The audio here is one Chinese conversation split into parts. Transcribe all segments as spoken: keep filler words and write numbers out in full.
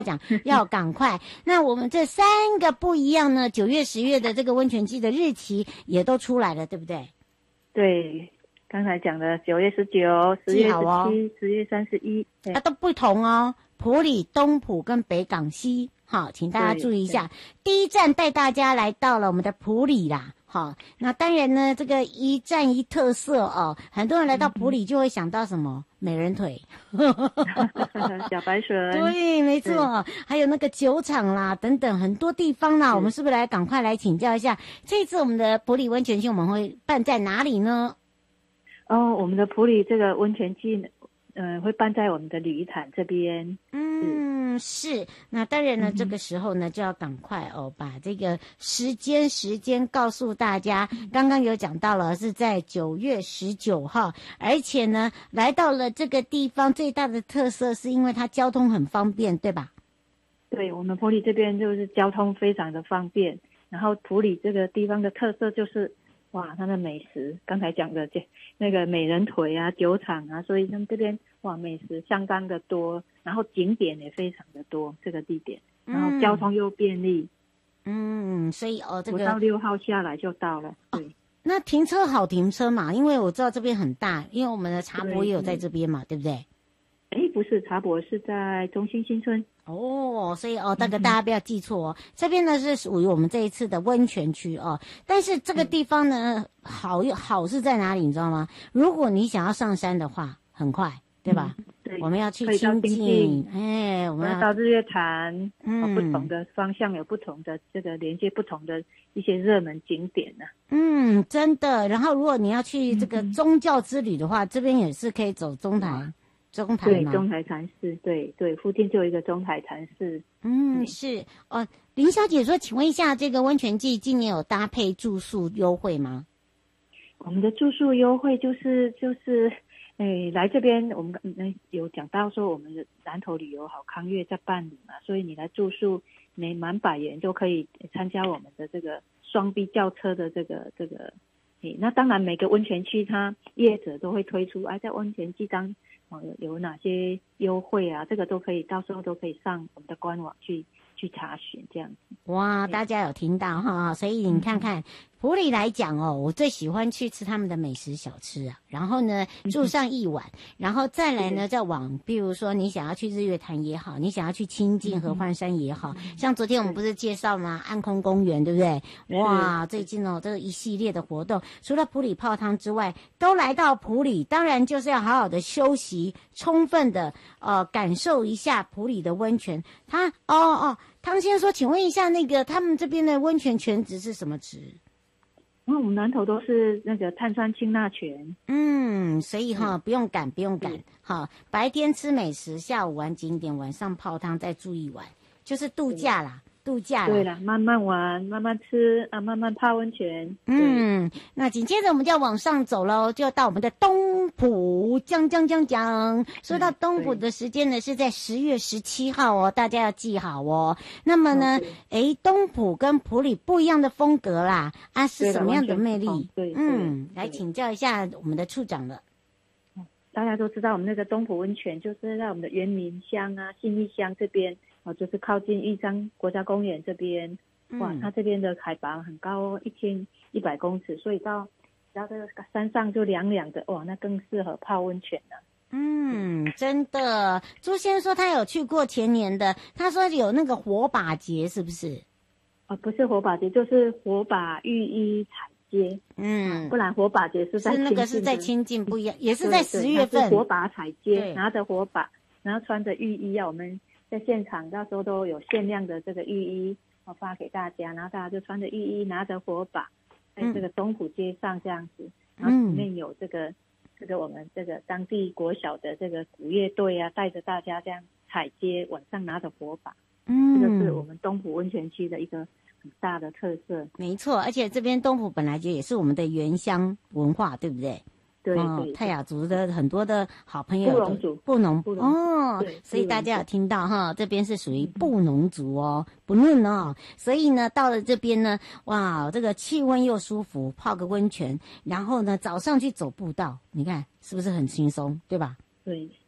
讲要赶快。那我们这三个不一样呢，九月、十月的这个温泉季的日期也都出来了，对不对？ 对，刚才讲的九月十九、十月十七、十月三十一， 它都不同哦。埔里、东埔跟北港西，好，请大家注意一下。第一站带大家来到了我们的埔里啦。好，那当然呢，这个一站一特色哦，很多人来到埔里就会想到什么美人腿， 小白蛇， 对，没错，还有那个酒厂啦，等等很多地方啦，我们是不是来赶快来请教一下？这次我们的埔里温泉季我们会办在哪里呢？ 哦，我们的埔里这个温泉季，呃，会办在我们的鲤鱼潭这边。 嗯，是。那当然呢，嗯、这个时候呢，就要赶快哦，把这个时间时间告诉大家。刚刚有讲到了，是在九月十九号，而且呢，来到了这个地方，最大的特色是因为它交通很方便，对吧？ 对，我们埔里这边就是交通非常的方便，然后埔里这个地方的特色就是。哇，它的美食，刚才讲的这那个美人腿啊、酒厂啊，所以他们这边哇美食相当的多，然后景点也非常的多，这个地点，然后交通又便利， 嗯，所以哦，这个五到六号下来就到了，对。 哦，那停车好停车嘛？因为我知道这边很大，因为我们的茶博也有在这边嘛， 对, 对不对？ 哎，不是，茶博是在中心新村。 哦，所以哦，那个大家不要记错哦，嗯、这边呢是属于我们这一次的温泉区哦。但是这个地方呢，嗯、好好是在哪里，你知道吗？如果你想要上山的话，很快，对吧？嗯、对，我们要去清境，哎，我们要到日月潭， 嗯， 不同的方向有不同的这个连接不同的一些热门景点呢、啊。 嗯，真的。然后如果你要去这个宗教之旅的话，嗯、这边也是可以走中台。中台对，中台禅寺，对对，附近就有一个中台禅寺。 嗯，是哦。林小姐说，请问一下，这个温泉季今年有搭配住宿优惠吗？ 我们的住宿优惠就是就是，诶，来这边我们嗯有讲到说，我们的南投旅游好康月在办理嘛，所以你来住宿每满百元就可以参加我们的这个双 B 轿车的这个这个。诶，那当然每个温泉区它业者都会推出，哎、啊，在温泉季当。哦、有, 有哪些优惠啊？这个都可以，到时候都可以上我们的官网去去查询，这样子。 哇，大家有听到哈？所以你看看，埔里来讲哦，我最喜欢去吃他们的美食小吃啊。然后呢，住上一晚，嗯、然后再来呢，再往，比如说你想要去日月潭也好，你想要去清境合欢山也好，嗯、像昨天我们不是介绍吗？安空公园，对不对？哇，最近哦，这个一系列的活动，除了埔里泡汤之外，都来到埔里，当然就是要好好的休息。充分的呃感受一下埔里的温泉。他哦哦，汤先生说，请问一下，那个他们这边的温泉泉质是什么质？ 因为我们南投都是那个碳酸氢钠泉。 嗯，所以哈、哦、不用赶，不用赶。好，白天吃美食，下午玩景点，晚上泡汤，再住一晚，就是度假啦。度假对了，慢慢玩，慢慢吃啊，慢慢泡温泉。 嗯，那紧接着我们就要往上走喽，就到我们的东埔，讲讲讲讲。说到东埔的时间呢，是在十月十七号哦，大家要记好哦。那么呢，哎，东埔跟埔里不一样的风格啦，啊，是什么样的魅力？ 对， 嗯，来请教一下我们的处长了。 大家都知道，我们那个东埔温泉就是在我们的原民乡啊、信义乡这边。哦，就是靠近玉山国家公园这边，哇，它这边的海拔很高，一千一百公尺，所以到到这个山上就凉凉的，哇，那更适合泡温泉了。 嗯，真的，朱先生说他有去过前年的，他说有那个火把节，是不是？ 哦，不是火把节，就是火把浴衣踩街。嗯，不然火把节是在是那个是在清境不一样，也是在十月份。 火把踩街，拿着火把，然后穿着浴衣啊，我们。在现场到时候都有限量的这个浴衣我发给大家，然后大家就穿着浴衣拿着火把在这个东埔街上这样子，嗯、然后里面有这个这个我们这个当地国小的这个鼓乐队啊，带着大家这样踩街，晚上拿着火把，嗯，这个是我们东埔温泉区的一个很大的特色。 没错，而且这边东埔本来就也是我们的原乡文化，对不对？ 对对、 哦，泰雅族的很多的好朋友， 布农族， 布农哦，所以大家有听到哈，这边是属于布农族哦，不论哦，所以呢，到了这边呢，哇，这个气温又舒服，泡个温泉，然后呢，早上去走步道，你看是不是很轻松，对吧？ 对，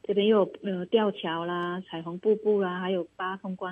这边又有呃吊桥啦、彩虹瀑布啦，还有八通关